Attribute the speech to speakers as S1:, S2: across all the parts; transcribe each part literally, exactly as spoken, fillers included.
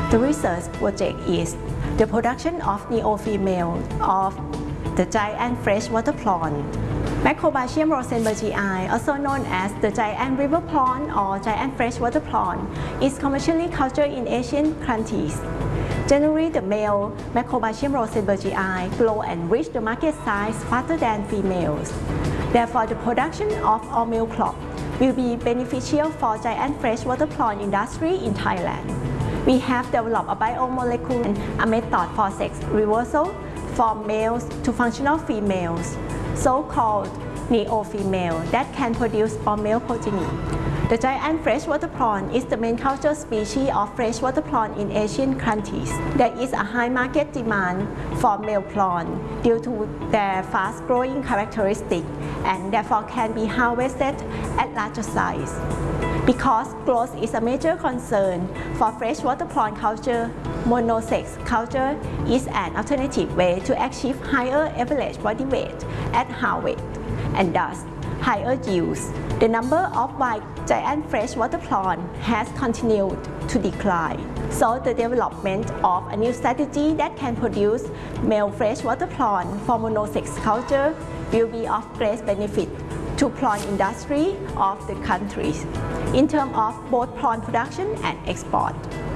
S1: The research project is the production of neo-female of the giant freshwater prawn. Macrobatium rosenbergii, also known as the giant river prawn or giant freshwater prawn, is commercially cultured in Asian countries. Generally, the male Macrobatium rosenbergii grow and reach the market size faster than females. Therefore, the production of all male crop will be beneficial for giant freshwater prawn industry in Thailand. We have developed a biomolecule and a method for sex reversal from males to functional females, so-called neo-female, that can produce all male progeny. The giant freshwater prawn is the main culture species of freshwater prawn in Asian countries. There is a high market demand for male prawn due to their fast-growing characteristic and therefore can be harvested at larger size. Because growth is a major concern for freshwater prawn culture, monosex culture is an alternative way to achieve higher average body weight at harvest and thus higher yields. The number of white giant freshwater prawn has continued to decline. So the development of a new strategy that can produce male freshwater prawn for monosex culture will be of great benefit to prawn industry of the countries in terms of both prawn production and export.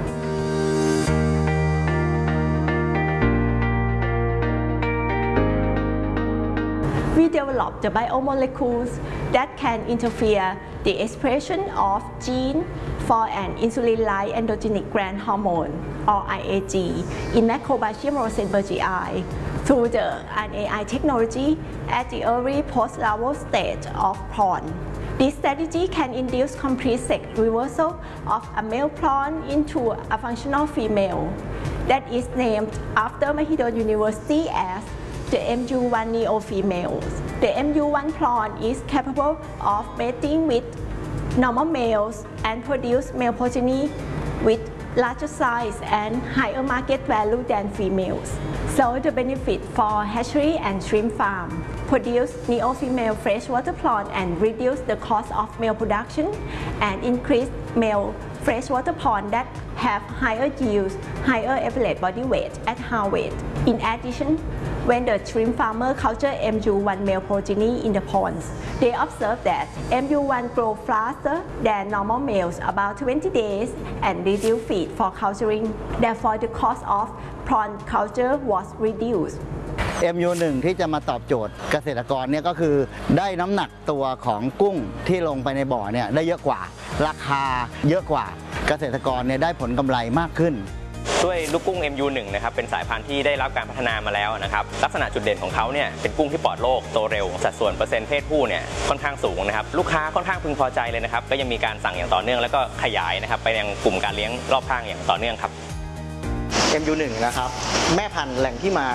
S1: We developed the biomolecules that can interfere the expression of gene for an insulin-like androgenic growth hormone or I A G in Macrobatium rosenbergii through the R N A I technology at the early post-larval stage of prawn. This strategy can induce complete sex reversal of a male prawn into a functional female that is named after Mahidol University as the M U one neo-females. The M U one prawn is capable of mating with normal males and produce male progeny with larger size and higher market value than females. So the benefit for hatchery and shrimp farm: produce neo-female freshwater prawn and reduce the cost of male production and increase male freshwater prawn that have higher yields, higher average body weight at harvest. In addition, when the shrimp farmer culture M U one male progeny in the ponds, they observe that M U one grow faster than normal males about twenty days and reduce feed for culturing. Therefore, the cost of prawn culture was reduced.
S2: เอ็ม ยู หนึ่ง ที่จะมาตอบโจทย์เกษตรกรเนี่ยก็คือได้น้ำหนักตัวของกุ้งที่ลงไปในบ่อเนี่ยได้เยอะกว่าราคาเยอะกว่าเกษตรกรเนี่ยได้ผลกำไรมากขึ้น
S3: ด้วยลูกกุ้ง เอ็ม ยู หนึ่ง นะครับเป็นสายพันธุ์ที่ได้รับการพัฒนามาแล้วนะครับลักษณะจุดเด่นของเขาเนี่ยเป็นกุ้งที่ปลอดโรคโตเร็วสัดส่วนเปอร์เซ็นต์เพศผู้เนี่ยค่อนข้างสูงนะครับลูกค้าค่อนข้างพึงพอใจเลยนะครับก็ยังมีการสั่งอย่างต่อเนื่องแล้วก็ขยายนะครับไปยังกลุ่มการเลี้ยงรอบข้างอย่างต่อเนื่องครับ
S4: เอ็ม ยู หนึ่ง นะครับแม่พันธุ์แหล่งที่มา